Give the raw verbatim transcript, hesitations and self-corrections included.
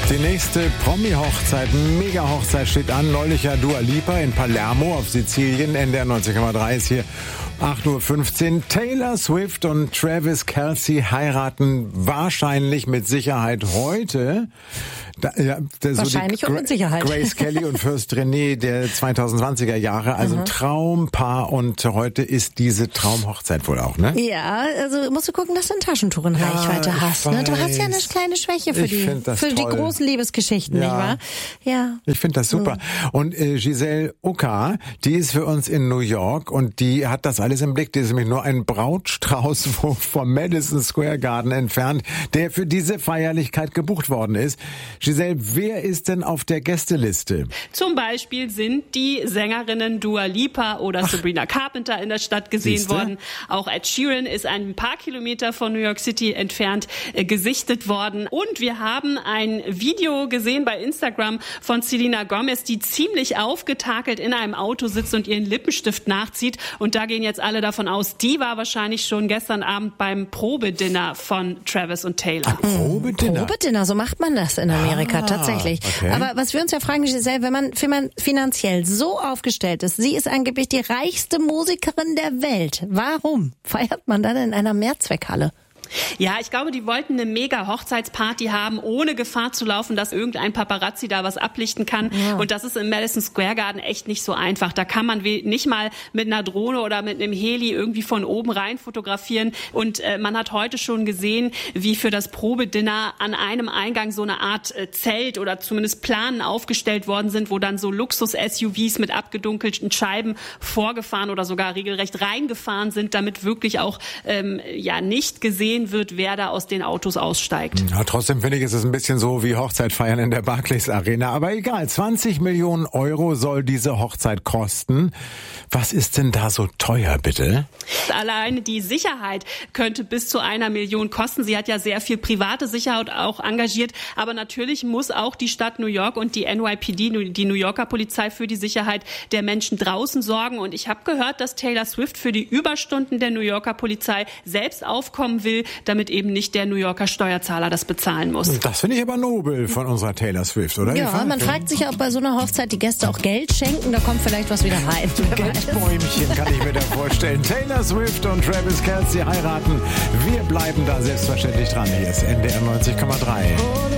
Die nächste Promi-Hochzeit, Mega-Hochzeit steht an. Neulich ja Dua Lipa in Palermo auf Sizilien. N D R neunzig Komma drei ist hier acht Uhr fünfzehn. Taylor Swift und Travis Kelce heiraten wahrscheinlich mit Sicherheit heute. Da, ja, so wahrscheinlich und mit Sicherheit. Grace Kelly und Fürst René der zweitausendzwanziger Jahre. Also ein Traumpaar. Und heute ist diese Traumhochzeit wohl auch, ne? Ja, also musst du gucken, dass du eine Taschentuch-Reichweite ja, hast. Ne? Du hast ja eine kleine Schwäche für, ich die, für toll. die großen Liebesgeschichten, ja. nicht wahr? Ja. Ich finde das super. Und äh, Giselle Ucker, die ist für uns in New York und die hat das alles im Blick. Die ist nämlich nur ein Brautstrauß vom Madison Square Garden entfernt, der für diese Feierlichkeit gebucht worden ist. Giselle, wer ist denn auf der Gästeliste? Zum Beispiel sind die Sängerinnen Dua Lipa oder Ach. Sabrina Carpenter in der Stadt gesehen Siehste? worden. Auch Ed Sheeran ist ein paar Kilometer von New York City entfernt äh, gesichtet worden. Und wir haben ein Video gesehen bei Instagram von Selena Gomez, die ziemlich aufgetakelt in einem Auto sitzt und ihren Lippenstift nachzieht. Und da gehen jetzt alle davon aus, die war wahrscheinlich schon gestern Abend beim Probedinner von Travis und Taylor. Ach, Probedinner? Probedinner, so macht man das in Amerika, ah, tatsächlich. Okay. Aber was wir uns ja fragen, Giselle, wenn man finanziell so aufgestellt ist, sie ist angeblich die reichste Musikerin der Welt. Warum feiert man dann in einer Mehrzweckhalle? Ja, ich glaube, die wollten eine mega Hochzeitsparty haben, ohne Gefahr zu laufen, dass irgendein Paparazzi da was ablichten kann. Ja. Und das ist im Madison Square Garden echt nicht so einfach. Da kann man nicht mal mit einer Drohne oder mit einem Heli irgendwie von oben rein fotografieren. Und äh, man hat heute schon gesehen, wie für das Probedinner an einem Eingang so eine Art äh, Zelt oder zumindest Planen aufgestellt worden sind, wo dann so Luxus-S U Vs mit abgedunkelten Scheiben vorgefahren oder sogar regelrecht reingefahren sind, damit wirklich auch ähm, ja nicht gesehen wird, wer da aus den Autos aussteigt. Ja, trotzdem finde ich, ist es ein bisschen so wie Hochzeit feiern in der Barclays Arena. Aber egal, zwanzig Millionen Euro soll diese Hochzeit kosten. Was ist denn da so teuer, bitte? Alleine die Sicherheit könnte bis zu einer Million kosten. Sie hat ja sehr viel private Sicherheit auch engagiert. Aber natürlich muss auch die Stadt New York und die N Y P D, die New Yorker Polizei, für die Sicherheit der Menschen draußen sorgen. Und ich habe gehört, dass Taylor Swift für die Überstunden der New Yorker Polizei selbst aufkommen will, damit eben nicht der New Yorker Steuerzahler das bezahlen muss. Das finde ich aber nobel von unserer Taylor Swift, oder? Ja, man fragt sich ja, ob bei so einer Hochzeit die Gäste auch Geld schenken, da kommt vielleicht was wieder rein. Geldbäumchen kann ich mir da vorstellen. Taylor Swift und Travis Kelce heiraten. Wir bleiben da selbstverständlich dran. Hier ist N D R neunzig Komma drei.